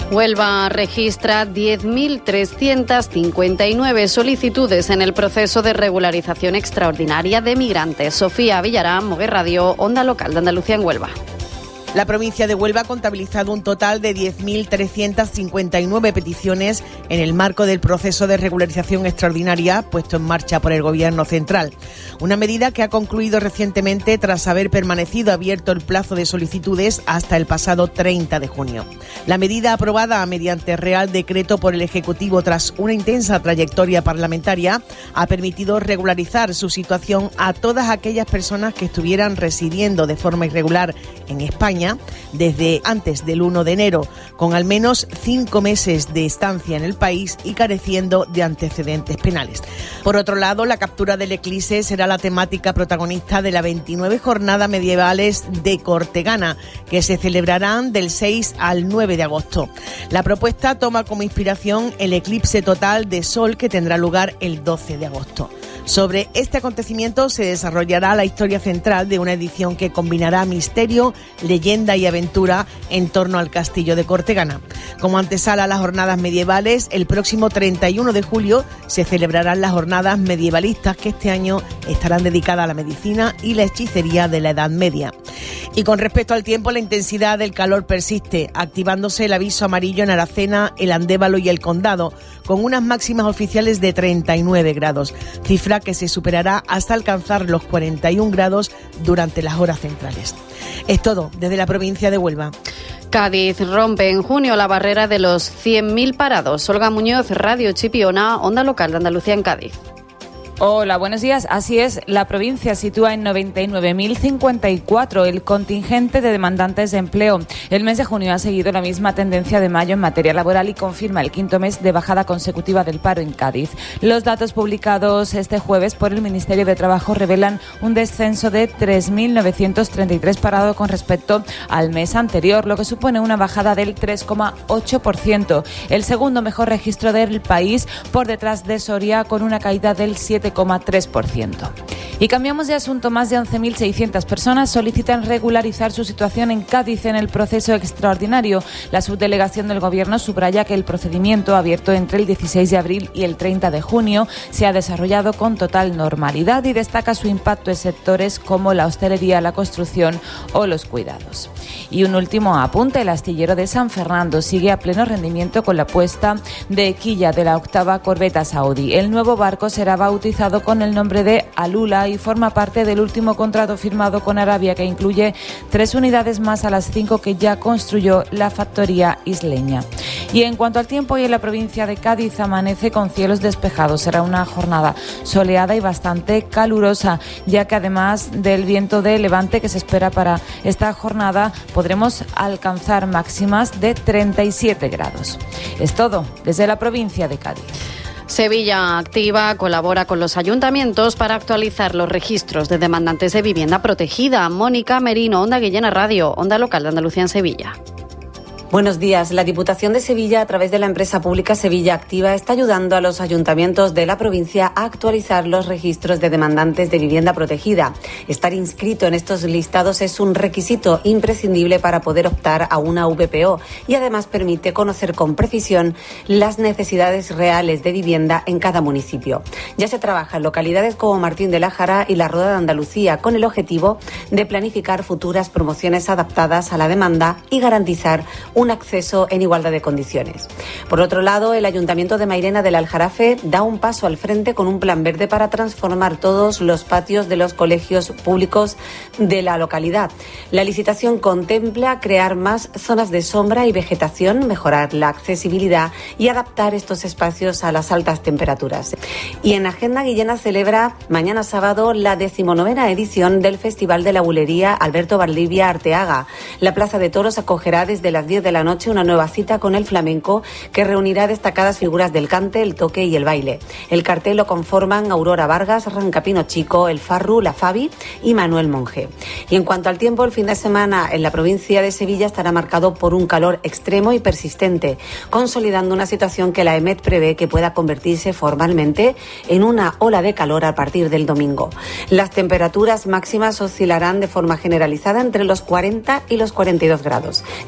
Huelva registra 10.359 solicitudes en el proceso de regularización extraordinaria de migrantes. Sofía Villarán, Moguer Radio, Onda Local de Andalucía en Huelva. La provincia de Huelva ha contabilizado un total de 10.359 peticiones en el marco del proceso de regularización extraordinaria puesto en marcha por el Gobierno central. Una medida que ha concluido recientemente tras haber permanecido abierto el plazo de solicitudes hasta el pasado 30 de junio. La medida aprobada mediante Real Decreto por el Ejecutivo tras una intensa trayectoria parlamentaria ha permitido regularizar su situación a todas aquellas personas que estuvieran residiendo de forma irregular en España desde antes del 1 de enero, con al menos 5 meses de estancia en el país y careciendo de antecedentes penales. Por otro lado, la captura del eclipse será la temática protagonista de las 29 jornadas medievales de Cortegana, que se celebrarán del 6 al 9 de agosto. La propuesta toma como inspiración el eclipse total de Sol que tendrá lugar el 12 de agosto. Sobre este acontecimiento se desarrollará la historia central de una edición que combinará misterio, leyenda y aventura en torno al castillo de Cortegana. Como antesala a las jornadas medievales, el próximo 31 de julio se celebrarán las jornadas medievalistas que este año estarán dedicadas a la medicina y la hechicería de la Edad Media. Y con respecto al tiempo, la intensidad del calor persiste, activándose el aviso amarillo en Aracena, el Andévalo y el Condado, con unas máximas oficiales de 39 grados, cifra que se superará hasta alcanzar los 41 grados durante las horas centrales. Es todo desde la provincia de Huelva. Cádiz rompe en junio la barrera de los 100.000 parados. Olga Muñoz, Radio Chipiona, Onda Local de Andalucía en Cádiz. Hola, buenos días. Así es, la provincia sitúa en 99.054 el contingente de demandantes de empleo. El mes de junio ha seguido la misma tendencia de mayo en materia laboral y confirma el quinto mes de bajada consecutiva del paro en Cádiz. Los datos publicados este jueves por el Ministerio de Trabajo revelan un descenso de 3.933 parados con respecto al mes anterior, lo que supone una bajada del 3,8%. El segundo mejor registro del país, por detrás de Soria, con una caída del 7,3%. Y cambiamos de asunto. Más de 11.600 personas solicitan regularizar su situación en Cádiz en el proceso extraordinario. La subdelegación del Gobierno subraya que el procedimiento, abierto entre el 16 de abril y el 30 de junio, se ha desarrollado con total normalidad y destaca su impacto en sectores como la hostelería, la construcción o los cuidados. Y un último apunte: el astillero de San Fernando sigue a pleno rendimiento con la puesta de quilla de la octava corbeta Saudi. El nuevo barco será bautizado con el nombre de Alula y forma parte del último contrato firmado con Arabia, que incluye 3 unidades más a las 5 que ya construyó la factoría isleña. Y en cuanto al tiempo, hoy en la provincia de Cádiz amanece con cielos despejados. Será una jornada soleada y bastante calurosa, ya que además del viento de levante que se espera para esta jornada, podremos alcanzar máximas de 37 grados. Es todo desde la provincia de Cádiz. Sevilla Activa colabora con los ayuntamientos para actualizar los registros de demandantes de vivienda protegida. Mónica Merino, Onda Guillena Radio, Onda Local de Andalucía en Sevilla. Buenos días. La Diputación de Sevilla, a través de la empresa pública Sevilla Activa, está ayudando a los ayuntamientos de la provincia a actualizar los registros de demandantes de vivienda protegida. Estar inscrito en estos listados es un requisito imprescindible para poder optar a una VPO y además permite conocer con precisión las necesidades reales de vivienda en cada municipio. Ya se trabaja en localidades como Martín de la Jara y La Roda de Andalucía con el objetivo de planificar futuras promociones adaptadas a la demanda y garantizar un acceso en igualdad de condiciones. Por otro lado, el Ayuntamiento de Mairena del Aljarafe da un paso al frente con un plan verde para transformar todos los patios de los colegios públicos de la localidad. La licitación contempla crear más zonas de sombra y vegetación, mejorar la accesibilidad y adaptar estos espacios a las altas temperaturas. Y en Agenda Guillena celebra mañana sábado la 19ª edición del Festival de la Bulería Alberto Valdivia Arteaga. La Plaza de Toros acogerá desde las 10 de la noche una nueva cita con el flamenco que reunirá destacadas figuras del cante, el toque y el baile. El cartel lo conforman Aurora Vargas, Rancapino Chico, El Farru, La Fabi y Manuel Monge. Y en cuanto al tiempo, el fin de semana en la provincia de Sevilla estará marcado por un calor extremo y persistente, consolidando una situación que la EMET prevé que pueda convertirse formalmente en una ola de calor a partir del domingo. Las temperaturas máximas oscilarán de forma generalizada entre los 40 y los 42 grados.